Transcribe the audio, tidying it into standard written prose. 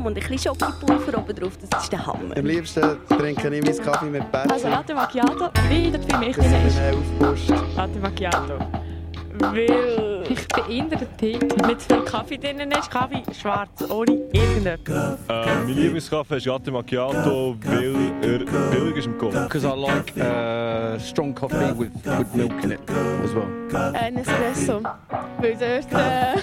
und ein bisschen Schokopulver oben drauf. Das ist der Hammer. Am liebsten trinke ich meinen Kaffee mit Bärchen. Also Latte Macchiato, weil dort viel Milch dass drin ich ist. mich aufpusht. Latte Macchiato. Weil ich bin eher der Tee mit viel Kaffee drin ist. Kaffee schwarz, ohne irgendetwas. Mein Lieblingskaffee ist Latte Macchiato, weil er billig ist im Kopf. Because I like strong coffee with milk in it as well. Ein Espresso. Weil dort